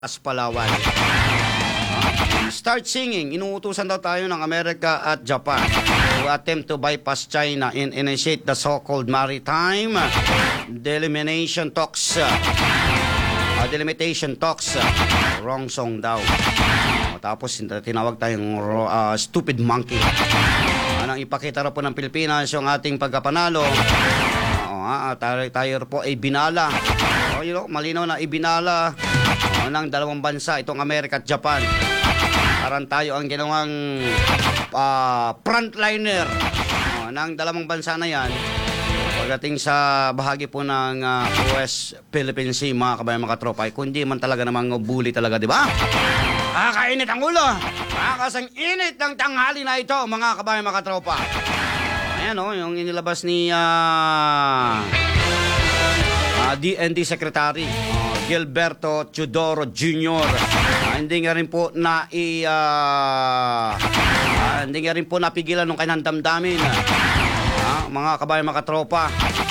Palawan. Start singing. Inuutusan daw tayo ng Amerika at Japan to attempt to bypass China and initiate the so-called maritime delimitation talks. Delimitation talks. Wrong song daw. Tapos tinawag tayong stupid monkey. Anong ipakita rin po ng Pilipinas yung ating pagkapanalo. Tayo po ay binala. Malinaw na ibinala ng dalawang bansa, itong Amerika at Japan. Parang tayo ang ginawang frontliner ng dalawang bansa na yan pagdating sa bahagi po ng West Philippine Sea, mga kabayan, mga katropa. Kundi man talaga namang bully talaga, di ba? Kakainit ang ulo. Kasang init ng tanghali na ito, mga kabayan, mga katropa. Ayan yung inilabas ni DND Secretary Gilberto Teodoro Jr. Hindi nga rin po hindi nga rin po napigilan ng kanyang damdamin, mga kabayan, mga katropa.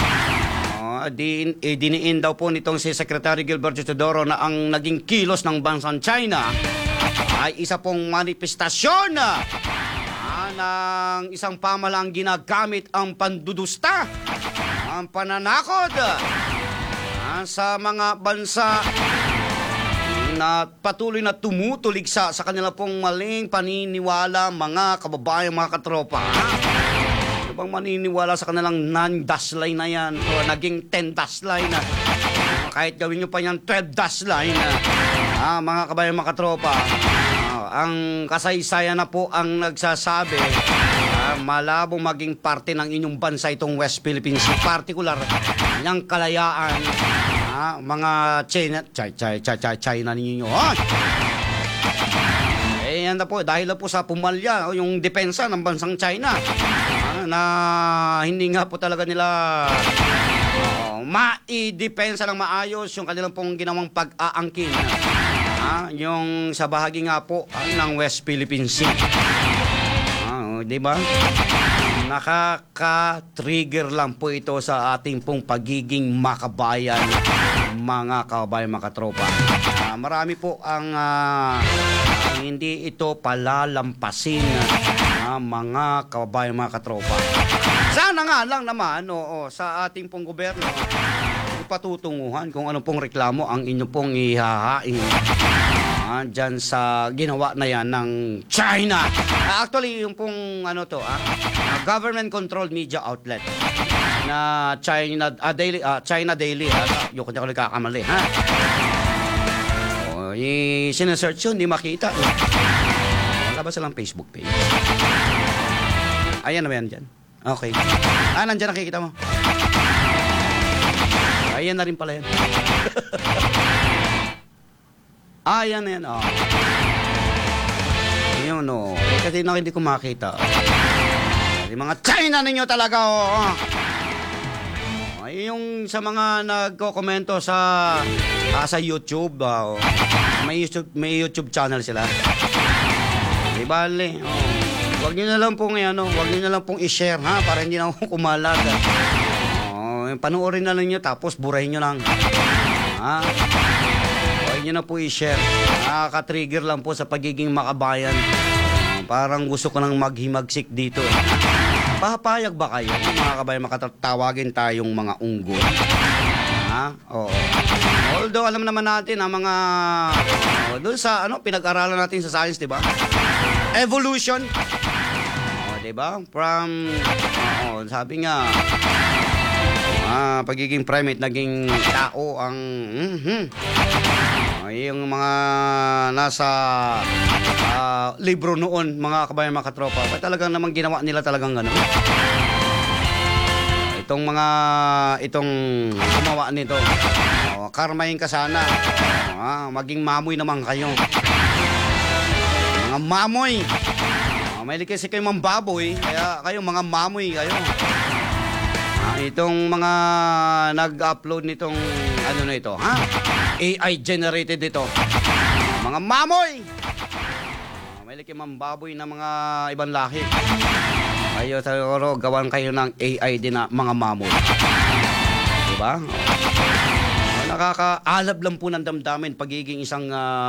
Diniin daw po nitong si Secretary Gilberto Teodoro na ang naging kilos ng bansang China ay isa pong manifestasyon ng isang pamahalaang ginagamit ang pandudusta, ang pananakot sa mga bansa na patuloy na tumutuligsa sa kanila pong maling paniniwala, mga kababayan, mga katropa. Ano bang maniniwala sa kanilang 9-dash line na yan o naging 10-dash line na kahit gawin nyo pa yan 12-dash line mga kababayan, mga katropa. Ang kasaysayan na po ang nagsasabi malabong maging parte ng inyong bansa itong West Philippines, particular ng kalayaan, mga China ninyo. Yan na po, dahil na po sa pumalya yung depensa ng bansang China na hindi nga po talaga nila maidepensa ng maayos yung kanilang pong ginawang pag-aangkin yung sa bahagi nga po ng West Philippine Sea. Diba? Nakaka-trigger lang po ito sa ating pong pagiging makabayan, mga kabayan, mga katropa. Marami po ang hindi ito palalampasin, mga kabayan, mga katropa. Sana nga lang naman sa ating pong gobyerno patutunguhan kung ano pong reklamo ang inyo pong ihahain dyan sa ginawa na yan ng China. Actually, yung pong government-controlled media outlet na China Daily. Yung kanya ko nagkakamali, sinesearch yun, hindi makita. Wala ba silang Facebook page? Ayan na ba yan dyan? Okay. Nandyan nakikita mo. Ayan na rin pala yan. Ayan na yan. Ayun, kasi hindi ko makita. Yung mga China ninyo talaga, yung sa mga nagko-komento sa YouTube, may YouTube channel sila. Di bale, wag niyo na lang pong i-share, para hindi na ako kumalat. Panoorin na lang nyo, tapos burahin nyo lang. Huwag nyo na po i-share. Nakaka-trigger lang po sa pagiging makabayan. Parang gusto ko nang maghimagsik dito. Papayag ba kayo, mga kabayan, makatatawagin tayong mga unggoy? Oo. Although alam naman natin mga doon sa pinag-aralan natin sa science, di ba? Evolution. Di ba? From sabi nga pagiging primate, naging tao ang yung mga nasa libro noon, mga kabayan, mga katropa. Talagang namang ginawa nila talagang gano'n. Itong gumawa nito, karmahin ka sana. Maging mamoy naman kayo. Mga mamoy. May kasi kayo mga baboy, kaya kayo mga mamoy kayo. Itong mga nag-upload nitong na ito, AI generated ito. Mga mamoy! May likimang baboy na mga ibang lahi. Kayo siguro gawan kayo ng AI din na mga mamoy. Diba? nakakaalab lang po ng damdamin pagiging isang